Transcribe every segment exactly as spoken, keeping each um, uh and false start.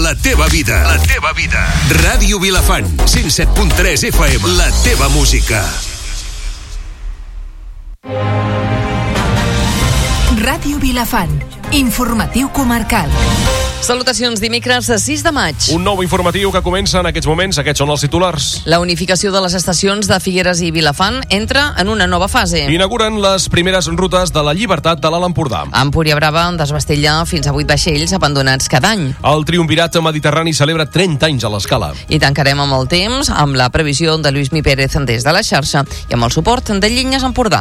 la teva vida. La teva vida. Ràdio Vilafant, cent set punt tres F M. La teva música. Ràdio Vilafant, informatiu comarcal. Salutacions, dimecres sis de maig. Un nou informatiu que comença en aquests moments. Aquests són els titulars. La unificació de les estacions de Figueres i Vilafant entra en una nova fase. Inauguren les primeres rutes de la Llibertat de l'Alt Empordà. Empúria Brava desvestella fins a vuit vaixells abandonats cada any. El Triumvirat Mediterrani celebra trenta anys a l'Escala. I tancarem amb el temps, amb la previsió de Lluís Mi Pérez des de la xarxa i amb el suport de Llenyes Empordà.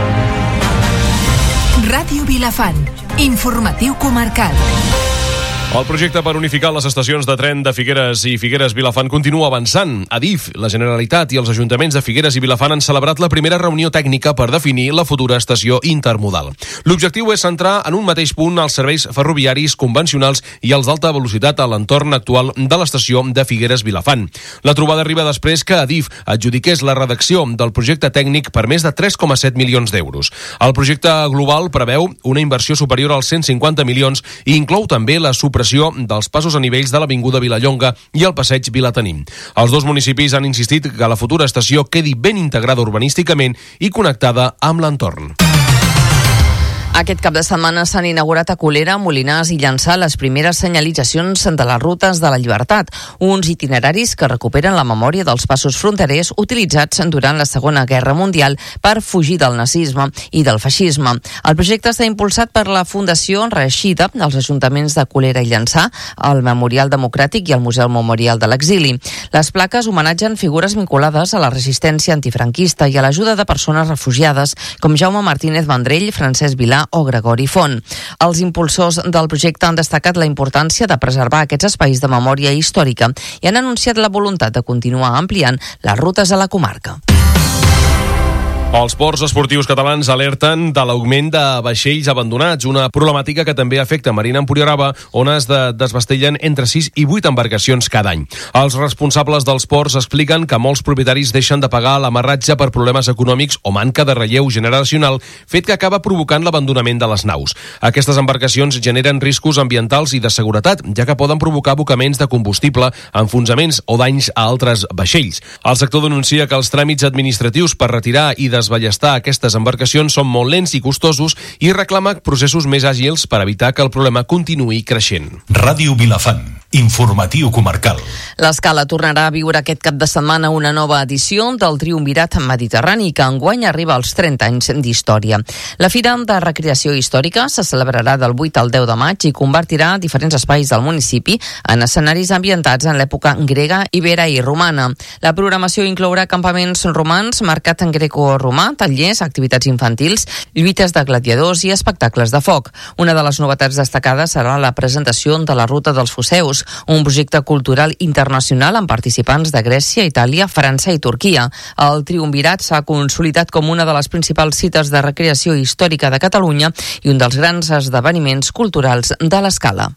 Ràdio Vilafant, informatiu comarcal. El projecte per unificar les estacions de tren de Figueres i Figueres-Vilafant continua avançant. Adif, la Generalitat i els ajuntaments de Figueres i Vilafant han celebrat la primera reunió tècnica per definir la futura estació intermodal. L'objectiu és centrar en un mateix punt els serveis ferroviaris convencionals i els d'alta velocitat a l'entorn actual de l'estació de Figueres-Vilafant. La trobada arriba després que Adif adjudiqués la redacció del projecte tècnic per més de tres coma set milions d'euros. El projecte global preveu una inversió superior als cent cinquanta milions i inclou també la supressió dels passos a nivells de l'Avinguda Vilallonga i el passeig Vilatenim. Els dos municipis han insistit que la futura estació quedi ben integrada urbanísticament i connectada amb l'entorn. Aquest cap de setmana s'han inaugurat a Colera, Molinars i Llançà les primeres senyalitzacions de les rutes de la Llibertat, uns itineraris que recuperen la memòria dels passos fronterers utilitzats durant la Segona Guerra Mundial per fugir del nazisme i del feixisme. El projecte està impulsat per la Fundació Reeixida, els ajuntaments de Colera i Llançà, el Memorial Democràtic i el Museu Memorial de l'Exili. Les plaques homenatgen figures vinculades a la resistència antifranquista i a l'ajuda de persones refugiades com Jaume Martínez Vendrell, Francesc Vilà o Gregori Font. Els impulsors del projecte han destacat la importància de preservar aquests espais de memòria històrica i han anunciat la voluntat de continuar ampliant les rutes a la comarca. Els ports esportius catalans alerten de l'augment de vaixells abandonats, una problemàtica que també afecta Marina Empúria Brava, on es de desvestellen entre sis i vuit embarcacions cada any. Els responsables dels ports expliquen que molts propietaris deixen de pagar l'amarratge per problemes econòmics o manca de relleu generacional, fet que acaba provocant l'abandonament de les naus. Aquestes embarcacions generen riscos ambientals i de seguretat, ja que poden provocar abocaments de combustible, enfonsaments o danys a altres vaixells. El sector denuncia que els tràmits administratius per retirar i desballestar aquestes embarcacions són molt lents i costosos i reclama processos més àgils per evitar que el problema continuï creixent. Ràdio Vilafant, informatiu comarcal. L'Escala tornarà a viure aquest cap de setmana una nova edició del Triumvirat Mediterrani, que enguany arriba als trenta anys d'història. La Fira de Recreació Històrica se celebrarà del vuit al deu de maig i convertirà diferents espais del municipi en escenaris ambientats en l'època grega, ibera i romana. La programació inclourà campaments romans, mercat en greco-romà, tallers, activitats infantils, lluites de gladiadors i espectacles de foc. Una de les novetats destacades serà la presentació de la Ruta dels Foceus, un projecte cultural internacional amb participants de Grècia, Itàlia, França i Turquia. El Triumvirat s'ha consolidat com una de les principals cites de recreació històrica de Catalunya i un dels grans esdeveniments culturals de l'Escala.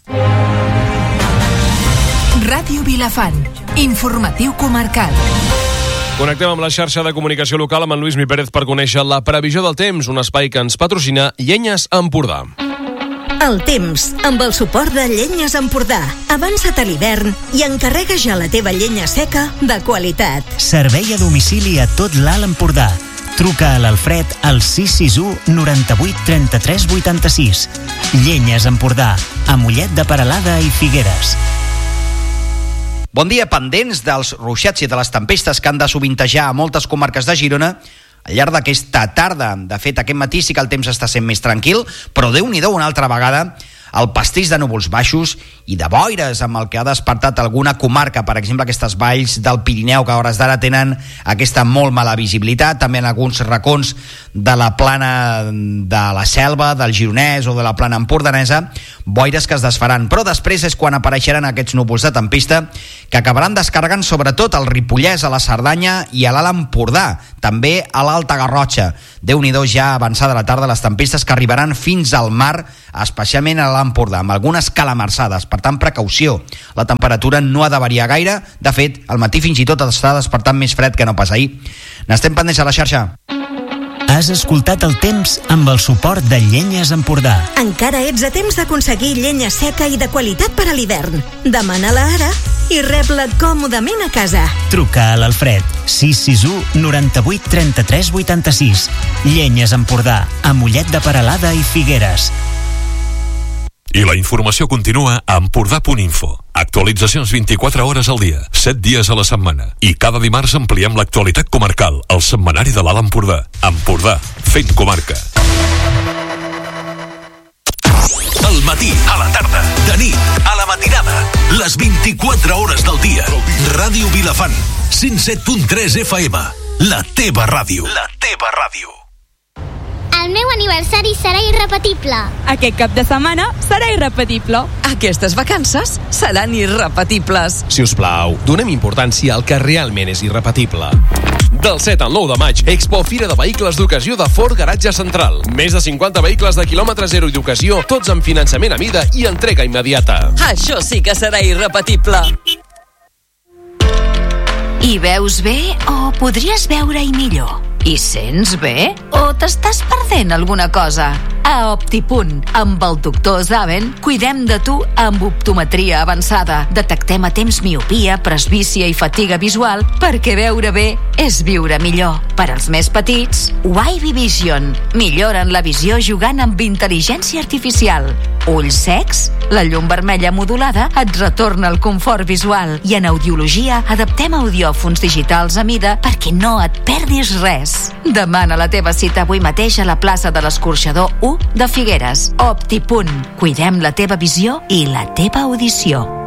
Ràdio Vilafant, informatiu comarcal. Connectem amb la xarxa de comunicació local amb en Lluís Mi Pérez per conèixer la previsió del temps, un espai que ens patrocina Llenyes Empordà. El temps, amb el suport de Llenyes Empordà. Avança't a l'hivern i encarrega ja la teva llenya seca de qualitat. Servei a domicili a tot l'Alt Empordà. Truca a l'Alfred al sis sis u noranta-vuit trenta-tres vuitanta-sis. Llenyes Empordà, a Mollet de Peralada i Figueres. Bon dia, pendents dels ruixats i de les tempestes que han de sovintejar a moltes comarques de Girona al llarg d'aquesta tarda. De fet, aquest matí sí que el temps està sent més tranquil, però Déu-n'hi-do una altra vegada el pastís de núvols baixos i de boires amb el que ha despertat alguna comarca, per exemple aquestes valls del Pirineu que a hores d'ara tenen aquesta molt mala visibilitat, també en alguns racons de la plana de la Selva, del Gironès o de la plana empordanesa, boires que es desfaran, però després és quan apareixeran aquests núvols de tempesta que acabaran descarregant sobretot al Ripollès, a la Cerdanya i a l'Alt Empordà, també a l'Alta Garrotxa. Déu-n'hi-do ja avançada la tarda les tempestes que arribaran fins al mar, especialment a l'Empordà, amb algunes calamarsades, per tant precaució. La temperatura no ha de variar gaire, de fet al matí fins i tot està despertant més fred que no pas ahir. N'estem pendents a la xarxa. Has escoltat El Temps amb el suport de Llenyes Empordà. Encara ets a temps d'aconseguir llenya seca i de qualitat per a l'hivern. Demana-la ara i rep-la còmodament a casa. Truca a l'Alfred, sis sis u, noranta-vuit, trenta-tres, vuitanta-sis. Llenyes Empordà, a Mollet de Peralada i Figueres. I la informació continua a Empordà punt info. Actualitzacions vint-i-quatre hores al dia, set dies a la setmana. I cada dimarts ampliem l'actualitat comarcal, al setmanari de l'Alt Empordà. Empordà, fent comarca. Al matí, a la tarda, de nit, a la matinada, les vint-i-quatre hores del dia. Ràdio Vilafant, cent set punt tres F M. La teva ràdio. La teva ràdio. El meu aniversari serà irrepetible. Aquest cap de setmana serà irrepetible. Aquestes vacances seran irrepetibles. Si us plau, donem importància al que realment és irrepetible. Del set al nou de maig, Expo Fira de Vehicles d'Ocasió de Ford Garatge Central. Més de cinquanta vehicles de quilòmetre zero i d'ocasió, tots amb finançament a mida i entrega immediata. Això sí que serà irrepetible. Hi veus bé o podries veure-hi millor? Hi sents bé o t'estàs perdent alguna cosa? A Optipunt, amb el doctor Zaven, cuidem de tu amb optometria avançada. Detectem a temps miopia, presbícia i fatiga visual perquè veure bé és viure millor. Per als més petits, Wavy Vision. Milloren la visió jugant amb intel·ligència artificial. Ulls secs? La llum vermella modulada et retorna el confort visual. I en audiologia adaptem audiòfons digitals a mida perquè no et perdis res. Demana la teva cita avui mateix a la plaça de l'Escorxador u de Figueres. Optipunt. Cuidem la teva visió i la teva audició.